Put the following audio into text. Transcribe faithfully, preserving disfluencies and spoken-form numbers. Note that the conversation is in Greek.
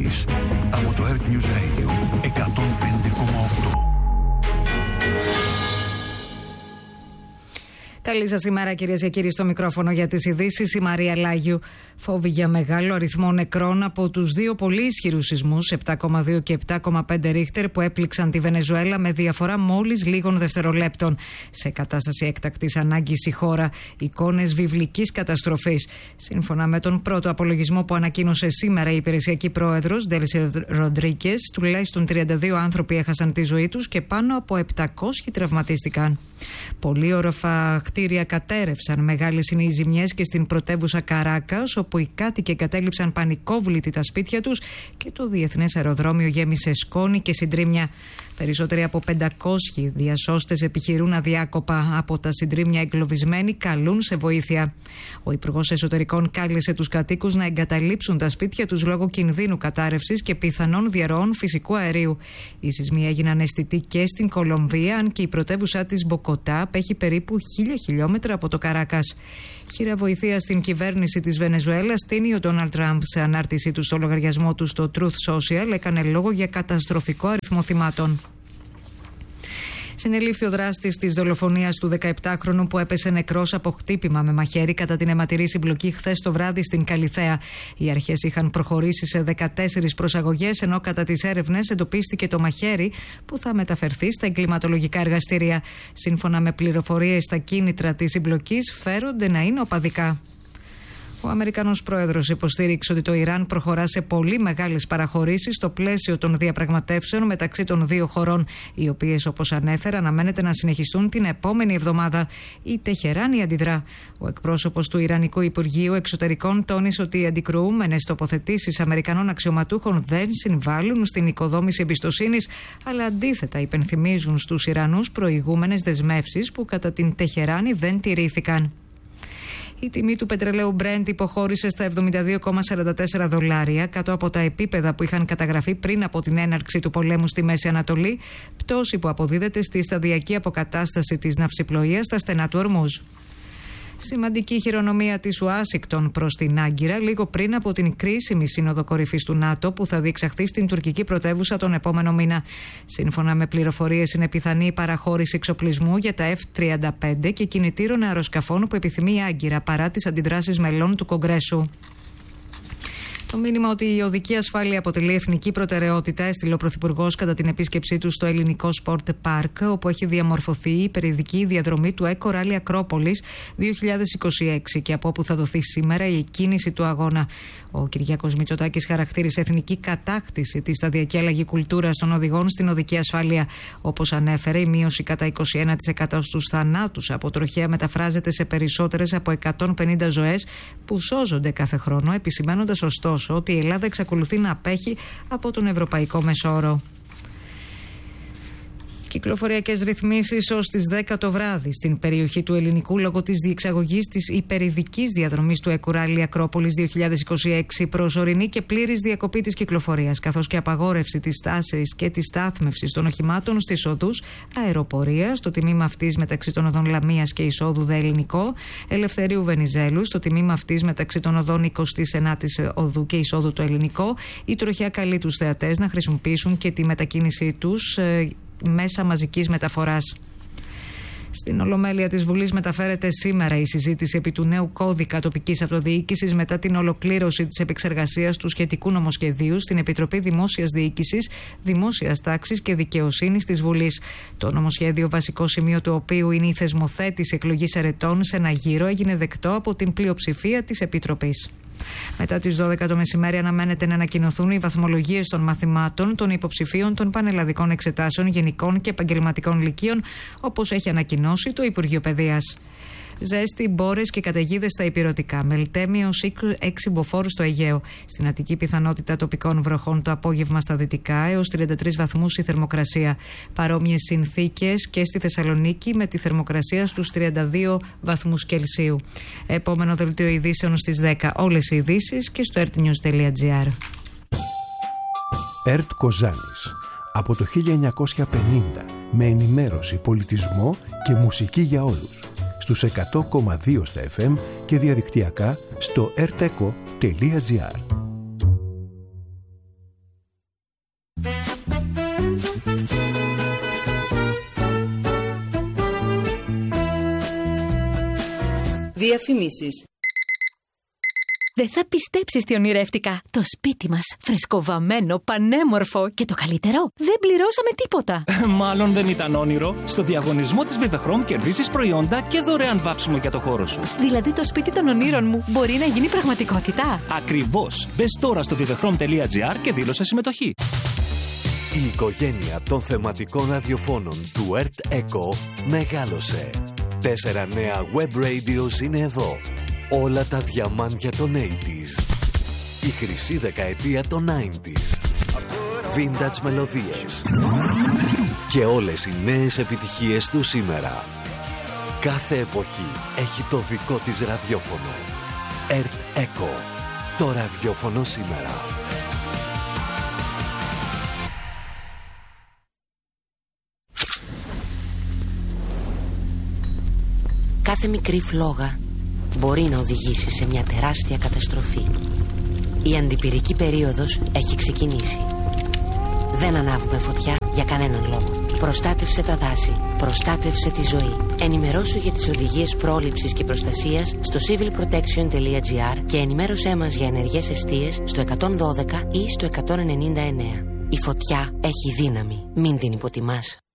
ειδήσεις από το Earth News Radio εκατόν πέντε κόμμα οκτώ. Καλή σας ημέρα, κυρίες και κύριοι, στο μικρόφωνο για τις ειδήσεις. Η Μαρία Λάγιου. Φόβη για μεγάλο αριθμό νεκρών από τους δύο πολύ ισχυρούς σεισμούς, επτά κόμμα δύο και επτά κόμμα πέντε ρίχτερ, που έπληξαν τη Βενεζουέλα με διαφορά μόλις λίγων δευτερολέπτων. Σε κατάσταση έκτακτης ανάγκης η χώρα, εικόνες βιβλικής καταστροφής. Σύμφωνα με τον πρώτο απολογισμό που ανακοίνωσε σήμερα η υπηρεσιακή πρόεδρος Ντέλση Ροντρίγκες, τουλάχιστον τριάντα δύο άνθρωποι έχασαν τη ζωή τους και πάνω από επτακόσιοι τραυματίστηκαν. Πολλοί όροφα κτίρια κατέρευσαν. Μεγάλες είναι οι ζημιές και στην πρωτεύουσα Καράκας, όπου οι κάτοικοι εγκατέλειψαν πανικόβλητοι τα σπίτια τους και το διεθνές αεροδρόμιο γέμισε σκόνη και συντρίμμια. Περισσότεροι από πεντακόσιοι διασώστες επιχειρούν αδιάκοπα. Από τα συντρίμμια εγκλωβισμένοι καλούν σε βοήθεια. Ο Υπουργός Εσωτερικών κάλεσε τους κατοίκους να εγκαταλείψουν τα σπίτια τους λόγω κινδύνου κατάρρευσης και πιθανών διαρροών φυσικού αερίου. Οι σεισμοί έγιναν αισθητοί και στην Κολομβία, αν και η πρωτεύουσά της Μποκοτά απέχει περίπου χίλια χιλιόμετρα από το Καράκας. Χείρα βοηθεία στην κυβέρνηση της Βενεζουέλας στείνει ο Ντόναλντ Τραμπ. Σε ανάρτησή του στο λογαριασμό του στο Truth Social έκανε λόγο για καταστροφικό αριθμό θυμάτων. Συνελήφθη ο δράστης της δολοφονίας του δεκαεπτάχρονου που έπεσε νεκρός από χτύπημα με μαχαίρι κατά την αιματηρή συμπλοκή χθες το βράδυ στην Καλιθέα. Οι αρχές είχαν προχωρήσει σε δεκατέσσερις προσαγωγές, ενώ κατά τις έρευνες εντοπίστηκε το μαχαίρι που θα μεταφερθεί στα εγκληματολογικά εργαστήρια. Σύμφωνα με πληροφορίες, τα κίνητρα της συμπλοκής φέρονται να είναι οπαδικά. Ο Αμερικανός πρόεδρος υποστήριξε ότι το Ιράν προχωρά σε πολύ μεγάλες παραχωρήσεις στο πλαίσιο των διαπραγματεύσεων μεταξύ των δύο χωρών, οι οποίες, όπως ανέφερε, αναμένεται να συνεχιστούν την επόμενη εβδομάδα. Η Τεχεράνη αντιδρά. Ο εκπρόσωπος του Ιρανικού Υπουργείου Εξωτερικών τόνισε ότι οι αντικρουούμενες τοποθετήσεις Αμερικανών αξιωματούχων δεν συμβάλλουν στην οικοδόμηση εμπιστοσύνης, αλλά αντίθετα υπενθυμίζουν στους Ιρανούς προηγούμενες δεσμεύσεις που κατά την Τεχεράνη δεν τηρήθηκαν. Η τιμή του πετρελαίου Brent υποχώρησε στα εβδομήντα δύο κόμμα σαράντα τέσσερα δολάρια, κάτω από τα επίπεδα που είχαν καταγραφεί πριν από την έναρξη του πολέμου στη Μέση Ανατολή, πτώση που αποδίδεται στη σταδιακή αποκατάσταση της ναυσιπλοείας στα στενά του Ορμούζ. Σημαντική χειρονομία της Ουάσιγκτον προς την Άγκυρα λίγο πριν από την κρίσιμη σύνοδο κορυφής του ΝΑΤΟ που θα διεξαχθεί στην τουρκική πρωτεύουσα τον επόμενο μήνα. Σύμφωνα με πληροφορίες, είναι πιθανή η παραχώρηση εξοπλισμού για τα εφ τριάντα πέντε και κινητήρων αεροσκαφών που επιθυμεί η Άγκυρα παρά τις αντιδράσεις μελών του Κογκρέσου. Το μήνυμα ότι η οδική ασφάλεια αποτελεί εθνική προτεραιότητα έστειλε ο Πρωθυπουργός κατά την επίσκεψή του στο ελληνικό Sport Park, όπου έχει διαμορφωθεί η υπερειδική διαδρομή του Eco Rally Ακρόπολης δύο χιλιάδες είκοσι έξι και από όπου θα δοθεί σήμερα η εκκίνηση του αγώνα. Ο Κυριάκος Μητσοτάκης χαρακτήρισε εθνική κατάκτηση τη σταδιακή αλλαγή κουλτούρας των οδηγών στην οδική ασφάλεια. Όπως ανέφερε, η μείωση κατά είκοσι ένα τοις εκατό στους θανάτους από τροχαία μεταφράζεται σε περισσότερες από εκατόν πενήντα ζωές που σώζονται κάθε χρόνο, επισημαίνοντας ωστόσο ότι η Ελλάδα εξακολουθεί να απέχει από τον ευρωπαϊκό μεσόωρο. Κυκλοφοριακές ρυθμίσεις ως τις δέκα το βράδυ στην περιοχή του Ελληνικού λόγω της διεξαγωγής της υπερειδικής διαδρομής του Eco Rally Ακρόπολης δύο χιλιάδες είκοσι έξι, προσωρινή και πλήρης διακοπή της κυκλοφορίας, καθώς και απαγόρευση της στάσης και της στάθμευσης των οχημάτων στις οδούς αεροπορίας, στο τμήμα αυτής μεταξύ των οδών Λαμίας και εισόδου Δε Ελληνικό, Ελευθερίου Βενιζέλου, στο τμήμα αυτής μεταξύ των οδών εικοστής ενάτης οδού και εισόδου το Ελληνικό. Η τροχιά καλεί τους θεατές να χρησιμοποιήσουν και τη μετακίνησή τους ε, μέσα μαζικής μεταφοράς. Στην Ολομέλεια της Βουλής μεταφέρεται σήμερα η συζήτηση επί του νέου κώδικα τοπικής αυτοδιοίκησης μετά την ολοκλήρωση της επεξεργασίας του σχετικού νομοσχεδίου στην Επιτροπή Δημόσιας Διοίκησης, Δημόσιας Τάξης και Δικαιοσύνης της Βουλής. Το νομοσχέδιο, βασικό σημείο του οποίου είναι η θεσμοθέτηση εκλογής ερετών σε ένα γύρο, έγινε δεκτό από την πλειοψηφία της Επιτροπής. Μετά τις δώδεκα το μεσημέρι αναμένεται να ανακοινωθούν οι βαθμολογίες των μαθημάτων των υποψηφίων των πανελλαδικών εξετάσεων γενικών και επαγγελματικών λυκείων, όπως έχει ανακοινώσει το Υπουργείο Παιδείας. Ζέστη, μπόρες και καταιγίδες στα ηπειρωτικά. Μελτέμιος έξι μποφόρ στο Αιγαίο. Στην Αττική, πιθανότητα τοπικών βροχών το απόγευμα στα δυτικά, έως τριάντα τρεις βαθμούς η θερμοκρασία. Παρόμοιες συνθήκες και στη Θεσσαλονίκη, με τη θερμοκρασία στους τριάντα δύο βαθμούς Κελσίου. Επόμενο δελτίο ειδήσεων στις δέκα. Όλες οι ειδήσεις και στο ertnews.gr. Ερτ Κοζάνης. Από το χίλια εννιακόσια πενήντα. Με ενημέρωση, πολιτισμό και μουσική για όλους. Στους εκατό κόμμα δύο στα εφ εμ και διαδικτυακά στο ερτεκο τελεία τζι άρ. Διαφημίσεις. Δεν θα πιστέψεις τι ονειρεύτηκα. Το σπίτι μας, φρεσκοβαμμένο, πανέμορφο και το καλύτερο, δεν πληρώσαμε τίποτα. Μάλλον δεν ήταν όνειρο. Στο διαγωνισμό της Vivechrome κερδίζεις προϊόντα και δωρεάν βάψιμο για το χώρο σου. Δηλαδή το σπίτι των ονείρων μου μπορεί να γίνει πραγματικότητα. Ακριβώς. Μπες τώρα στο vivechrome τελεία gr και δήλωσε συμμετοχή. Η οικογένεια των θεματικών ραδιοφώνων του Earth Echo μεγάλωσε. Τέσσερα νέα web radios είναι εδώ. Όλα τα διαμάντια των ογδόντα. Η χρυσή δεκαετία των ενενήντα. Vintage μελωδίες. Και όλες οι νέες επιτυχίες του σήμερα. Κάθε εποχή έχει το δικό της ραδιόφωνο. Earth Echo. Το ραδιόφωνο σήμερα. Κάθε μικρή φλόγα μπορεί να οδηγήσει σε μια τεράστια καταστροφή. Η αντιπυρική περίοδος έχει ξεκινήσει. Δεν ανάβουμε φωτιά για κανέναν λόγο. Προστάτευσε τα δάση. Προστάτευσε τη ζωή. Ενημερώσου για τις οδηγίες πρόληψης και προστασίας στο civil protection τελεία gr και ενημέρωσέ μας για ενεργές εστίες στο εκατόν δώδεκα ή στο εκατόν ενενήντα εννέα. Η φωτιά έχει δύναμη. Μην την υποτιμάς.